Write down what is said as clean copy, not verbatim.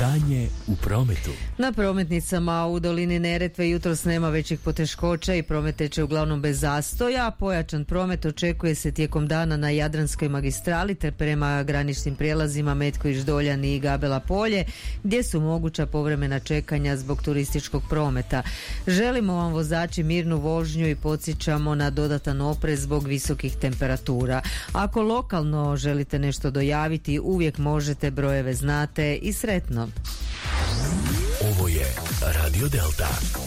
Stanje u prometu. Na prometnicama u dolini Neretve jutros nema većih poteškoća i promet teče uglavnom bez zastoja. Pojačan promet očekuje se tijekom dana na Jadranskoj magistrali te prema graničnim prijelazima Metković, Doljan i Gabela Polje, gdje su moguća povremena čekanja zbog turističkog prometa. Želimo vam vozači mirnu vožnju i podsjećamo na dodatan oprez zbog visokih temperatura. Ako lokalno želite nešto dojaviti, uvijek možete, brojeve znate i sretno. Ovo je Radio Delta.